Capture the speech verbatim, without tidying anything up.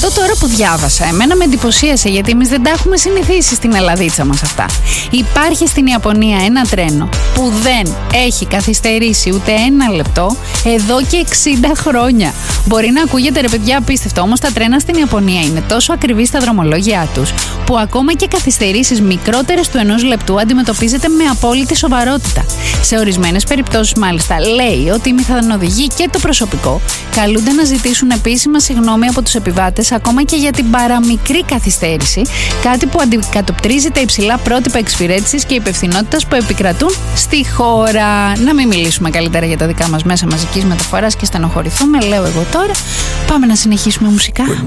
Αυτό τώρα που διάβασα, εμένα με εντυπωσίασε, γιατί εμείς δεν τα έχουμε συνηθίσει στην Ελλαδίτσα μας αυτά. Υπάρχει στην Ιαπωνία ένα τρένο που δεν έχει καθυστερήσει ούτε ένα λεπτό εδώ και εξήντα χρόνια. Μπορεί να ακούγεται, ρε παιδιά, απίστευτο, όμως τα τρένα στην Ιαπωνία είναι τόσο ακριβή στα δρομολόγια τους, που ακόμα και καθυστερήσεις μικρότερες του ενός λεπτού αντιμετωπίζεται με απόλυτη σοβαρότητα. Σε ορισμένες περιπτώσεις, μάλιστα, λέει ότι οι μηχανοδηγοί και το προσωπικό καλούνται να ζητήσουν επίσημα συγγνώμη από τους επιβάτες ακόμα και για την παραμικρή καθυστέρηση, κάτι που αντικατοπτρίζει τα υψηλά πρότυπα εξυπηρέτησης και υπευθυνότητας που επικρατούν στη χώρα. Να μην μιλήσουμε καλύτερα για τα δικά μας μέσα μαζικής μεταφοράς και στενοχωρηθούμε, λέω εγώ τώρα. Πάμε να συνεχίσουμε μουσικά.